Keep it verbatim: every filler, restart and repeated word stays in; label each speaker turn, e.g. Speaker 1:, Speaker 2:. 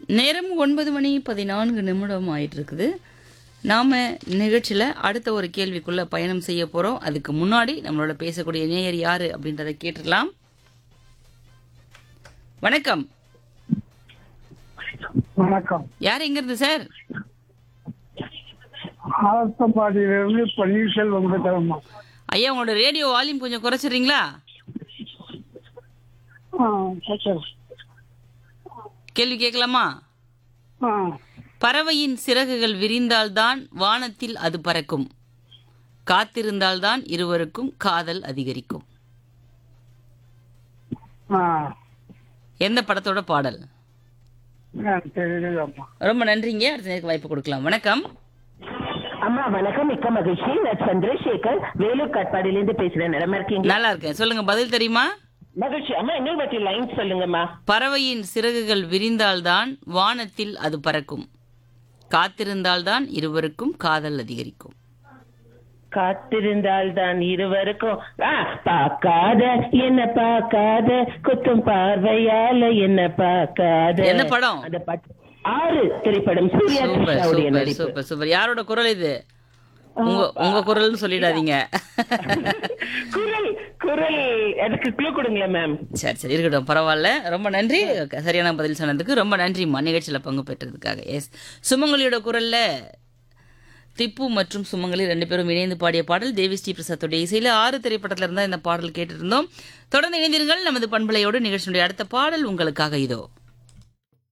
Speaker 1: நேரம் ஒன்பது மணி பதினான்கு நிமிடம் ஆயிட்டு இருக்குது. நாம நிகழ்ச்சியில அடுத்த ஒரு கேள்விக்குள்ள பயணம் செய்ய போறோம். அதுக்கு முன்னாடி நம்மளோட பேசக்கூடிய நேயர் யாரு அப்படின்றத கேட்டுடலாம். வணக்கம்.
Speaker 2: வணக்கம்.
Speaker 1: யார் எங்க இருந்து சார்?
Speaker 2: ஆலத்தம்பாடியிலிருந்து பன்னீர்செல்வம் பேசுறேம்மா.
Speaker 1: ஐயா, உங்களோட ரேடியோ வால்யூம் கொஞ்சம் குறைச்சிடுறீங்களா?
Speaker 2: ஆ, கேட்குறேன்.
Speaker 1: கேள்வி கேட்கலாமா?
Speaker 2: ஆ,
Speaker 1: பறவையின் சிறகுகள் விரிந்தால்தான் வானத்தில் அது பறக்கும். காத்திருந்தால்தான் இருவருக்கும் காதல் அதிகரிக்கும்.
Speaker 2: ஆ,
Speaker 1: எந்த படத்தோட பாடல்?
Speaker 2: ஆ, தெரியலம்மா.
Speaker 1: ரொம்ப நன்றிங்க. அடுத்த நேருக்கு வாய்ப்பு கொடுக்கலாம். வணக்கம்.
Speaker 3: அம்மா வணக்கம், மிக்க மகிழ்ச்சி. நான் சந்திரசேகர் வேலூர் காட்பாடியிலிருந்து பேசுறேன். நிலமா இருக்கீங்க?
Speaker 1: நல்லா இருக்கேன். சொல்லுங்க, பதில் தெரியுமா?
Speaker 3: மகிழ்ச்சி. அம்மா இன்னொரு பற்றி லைன் சொல்லுங்கம்மா.
Speaker 1: பறவையின் சிறகுகள் விரிந்தால்தான் வானத்தில் அது பறக்கும். காத்திருந்தால்தான் இருவருக்கும் காதல் அதிகரிக்கும்.
Speaker 3: காத்திருந்தால் தான் இருவருக்கும் ஆ, பார்க்காத என்ன பார்க்காத குத்தும் பார்வையால என்ன பார்க்காத.
Speaker 1: என்ன படம்?
Speaker 3: அந்த பாட்டு ஆறு திரைப்படம். சூர்யா
Speaker 1: சூப்பர்
Speaker 3: கிருஷ்ணாவுடைய
Speaker 1: சூப்பர்
Speaker 3: நடிப்பு.
Speaker 1: Super super. யாரோட குரல் இது? உங்க உங்க குரல்னு சொல்லிடாதீங்க.
Speaker 3: குரல் குரல் அதுக்கு க்ளூ கொடுங்களேன் மேம்.
Speaker 1: சரி சரி, இருக்கட்டும், பரவாயில்ல. ரொம்ப நன்றி. சரியான பதில் சொன்னதுக்கு ரொம்ப நன்றிம்மா, நிகழ்ச்சியில் பங்கு பெற்றதுக்காக. எஸ், சுமங்கலியோட குரல்ல திப்பு மற்றும் சுமங்கலி ரெண்டு பேரும் இணைந்து பாடிய பாடல் தேவி ஸ்ரீ பிரசாத்தோடைய இசையில் ஆறு திரைப்படத்தில் இருந்தால் இந்த பாடல் கேட்டிருந்தோம். தொடர்ந்து இணைந்தீர்கள் நமது பண்பலையோடு. நிகழ்ச்சியுடைய அடுத்த பாடல் உங்களுக்காக இதோ.